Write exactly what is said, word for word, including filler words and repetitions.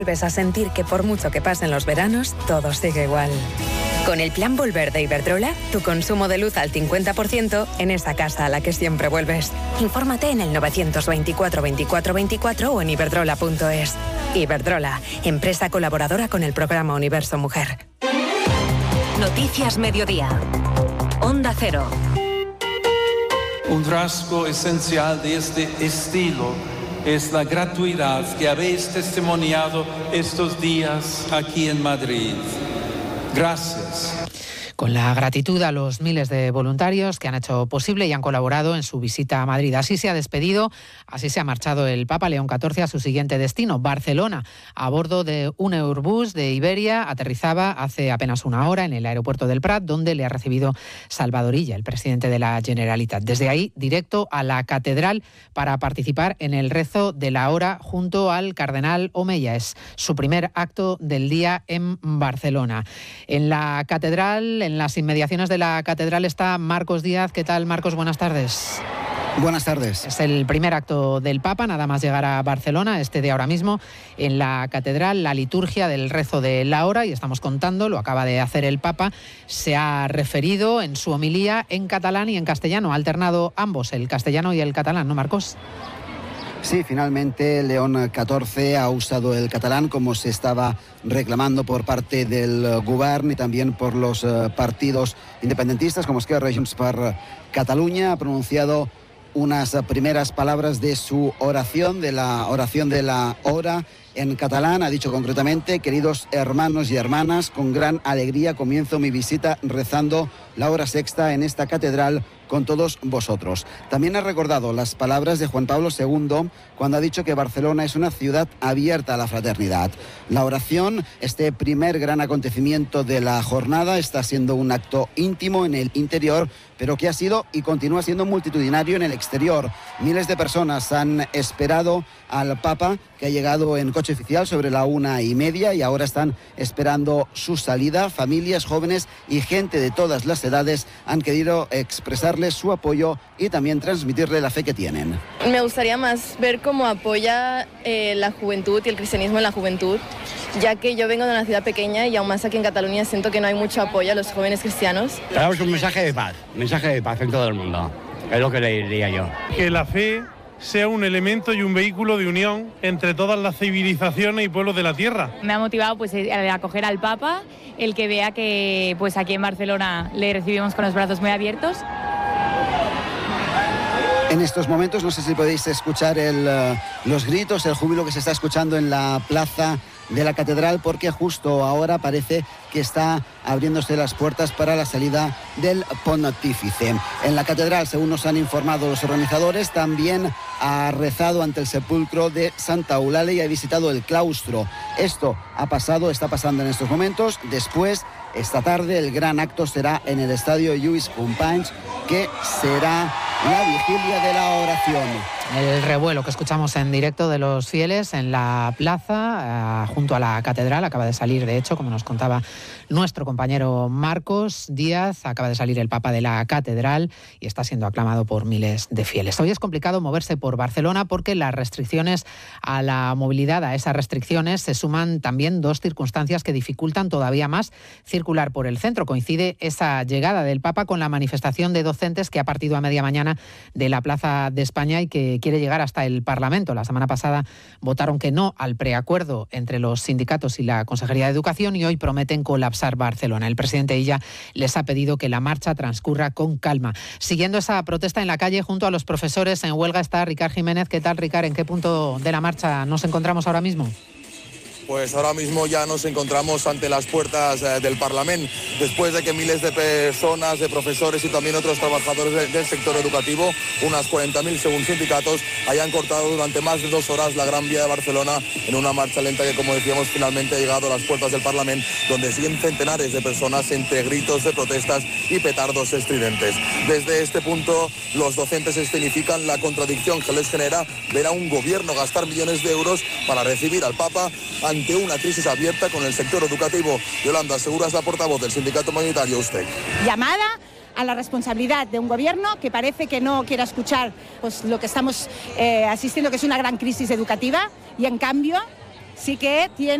Vuelves a sentir que por mucho que pasen los veranos, todo sigue igual. Con el plan Volver de Iberdrola, tu consumo de luz al cincuenta por ciento en esa casa a la que siempre vuelves. Infórmate en el novecientos veinticuatro veinticuatro veinticuatro o en iberdrola punto es. Iberdrola, empresa colaboradora con el programa Universo Mujer. Noticias Mediodía. Onda Cero. Un rasgo esencial de este estilo es la gratuidad que habéis testimoniado estos días aquí en Madrid. Gracias. Con la gratitud a los miles de voluntarios que han hecho posible y han colaborado en su visita a Madrid. Así se ha despedido, así se ha marchado el Papa León catorce a su siguiente destino, Barcelona, a bordo de un Airbus de Iberia. Aterrizaba hace apenas una hora en el aeropuerto del Prat, donde le ha recibido Salvador Illa, el presidente de la Generalitat. Desde ahí, directo a la catedral para participar en el rezo de la hora junto al cardenal Omeya. Es su primer acto del día en Barcelona. En la catedral, en las inmediaciones de la catedral, está Marcos Díaz. ¿Qué tal, Marcos? Buenas tardes. Buenas tardes. Es el primer acto del Papa, nada más llegar a Barcelona, este de ahora mismo, en la catedral, la liturgia del rezo de la hora, y estamos contando, lo acaba de hacer el Papa, se ha referido en su homilía en catalán y en castellano, ha alternado ambos, el castellano y el catalán, ¿no, Marcos? Sí, finalmente León catorce ha usado el catalán como se estaba reclamando por parte del Govern y también por los partidos independentistas como Esquerra i Junts per Catalunya. Ha pronunciado unas primeras palabras de su oración, de la oración de la hora en catalán. Ha dicho concretamente: queridos hermanos y hermanas, con gran alegría comienzo mi visita rezando la hora sexta en esta catedral con todos vosotros. También ha recordado las palabras de Juan Pablo segundo cuando ha dicho que Barcelona es una ciudad abierta a la fraternidad. La oración, este primer gran acontecimiento de la jornada, está siendo un acto íntimo en el interior, pero que ha sido y continúa siendo multitudinario en el exterior. Miles de personas han esperado al Papa, que ha llegado en coche oficial sobre la una y media, y ahora están esperando su salida. Familias, jóvenes y gente de todas las edades han querido expresarle su apoyo y también transmitirle la fe que tienen. Me gustaría más ver cómo apoya eh, la juventud y el cristianismo en la juventud, ya que yo vengo de una ciudad pequeña y aún más aquí en Cataluña siento que no hay mucho apoyo a los jóvenes cristianos. Traemos un mensaje de paz, mensaje de paz en todo el mundo, es lo que le diría yo. Que la fe sea un elemento y un vehículo de unión entre todas las civilizaciones y pueblos de la tierra. Me ha motivado pues el acoger al Papa, el que vea que pues aquí en Barcelona le recibimos con los brazos muy abiertos. En estos momentos, no sé si podéis escuchar el, uh, los gritos, el júbilo que se está escuchando en la plaza de la catedral, porque justo ahora parece que está abriéndose las puertas para la salida del Pontífice. En la catedral, según nos han informado los organizadores, también ha rezado ante el sepulcro de Santa Eulàlia y ha visitado el claustro. Esto ha pasado, está pasando en estos momentos. Después, esta tarde, el gran acto será en el estadio Lluís Companys, que será la vigilia de la oración. El revuelo que escuchamos en directo de los fieles en la plaza, eh, junto a la catedral, acaba de salir, de hecho, como nos contaba nuestro compañero Marcos Díaz, acaba de salir el Papa de la catedral y está siendo aclamado por miles de fieles. Hoy es complicado moverse por Barcelona porque las restricciones a la movilidad, a esas restricciones, se suman también dos circunstancias que dificultan todavía más circular por el centro. Coincide esa llegada del Papa con la manifestación de docentes que ha partido a media mañana de la Plaza de España y que quiere llegar hasta el Parlamento. La semana pasada votaron que no al preacuerdo entre los sindicatos y la Consejería de Educación y hoy prometen colapsar Barcelona. El presidente Illa les ha pedido que la marcha transcurra con calma. Siguiendo esa protesta en la calle junto a los profesores en huelga está Ricard Jiménez. ¿Qué tal, Ricard? ¿En qué punto de la marcha nos encontramos ahora mismo? Pues ahora mismo ya nos encontramos ante las puertas eh, del Parlamento, después de que miles de personas, de profesores y también otros trabajadores de, del sector educativo, unas cuarenta mil según sindicatos, hayan cortado durante más de dos horas la Gran Vía de Barcelona en una marcha lenta que, como decíamos, finalmente ha llegado a las puertas del Parlamento, donde siguen centenares de personas entre gritos de protestas y petardos estridentes. Desde este punto, los docentes escenifican la contradicción que les genera ver a un gobierno gastar millones de euros para recibir al Papa ante una crisis abierta con el sector educativo. Yolanda Segura es la portavoz del sindicato mayoritario U S T E C. Llamada a la responsabilidad de un gobierno que parece que no quiera escuchar pues, lo que estamos eh, asistiendo, que es una gran crisis educativa, y en cambio sí que tiene